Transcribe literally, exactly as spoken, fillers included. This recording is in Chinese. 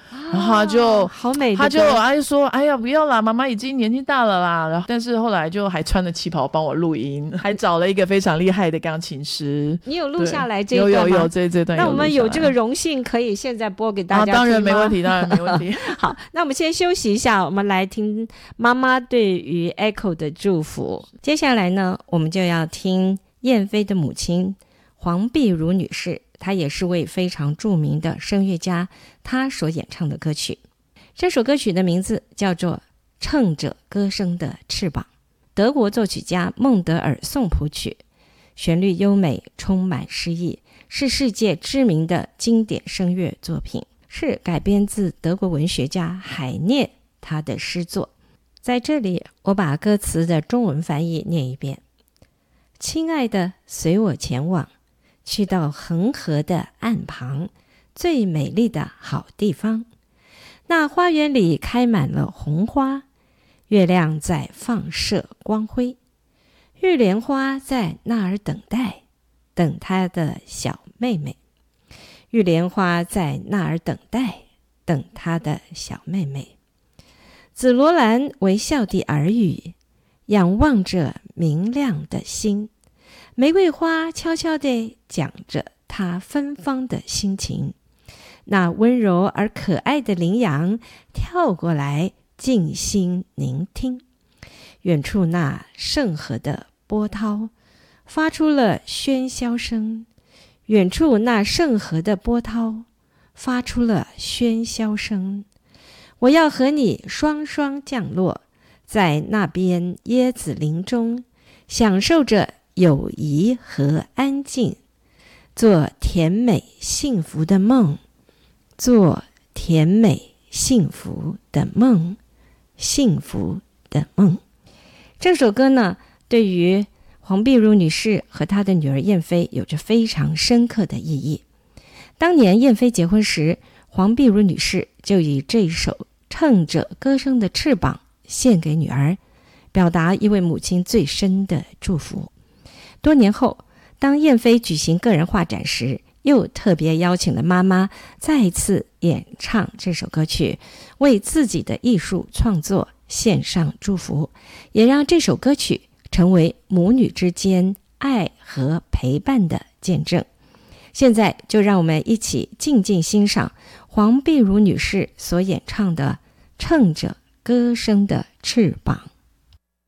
然后他就好美的歌， 他就他就说哎呀不要啦，妈妈已经年纪大了啦。然后但是后来就还穿着旗袍帮我录音，还找了一个非常厉害的钢琴师。 你有录下来这一段吗？ 有有有这这段有录下来。 那我们有这个荣幸可以现在播给大家听吗？ 啊，当然没问题，当然没问题。 好，那我们先休息一下，我们来听妈妈对于 Echo 的祝福。接下来呢，我们就要听燕飞的母亲黄碧如女士，她也是位非常著名的声乐家，她所演唱的歌曲。这首歌曲的名字叫做《乘着歌声的翅膀》，德国作曲家孟德尔颂谱曲，旋律优美，充满诗意，是世界知名的经典声乐作品，是改编自德国文学家海涅他的诗作。在这里，我把歌词的中文翻译念一遍：亲爱的，随我前往，去到恒河的岸旁，最美丽的好地方。那花园里开满了红花，月亮在放射光辉，玉莲花在那儿等待，等她的小妹妹。玉莲花在那儿等待，等她的小妹妹。紫罗兰微笑地耳语，仰望着明亮的星。玫瑰花悄悄地讲着它芬芳的心情。那温柔而可爱的羚羊跳过来，静心聆听。远处那圣河的波涛发出了喧嚣声，远处那圣河的波涛发出了喧嚣声。我要和你双双降落，在那边椰子林中，享受着友谊和安静，做甜美幸福的梦，做甜美幸福的梦，幸福的梦。这首歌呢，对于黄碧如女士和她的女儿燕飞有着非常深刻的意义。当年燕飞结婚时，黄碧如女士就以这首乘着歌声的翅膀献给女儿，表达一位母亲最深的祝福。多年后，当燕飞举行个人画展时，又特别邀请了妈妈再一次演唱这首歌曲，为自己的艺术创作献上祝福，也让这首歌曲成为母女之间爱和陪伴的见证。现在就让我们一起静静欣赏黄碧如女士所演唱的《乘着歌声的翅膀》。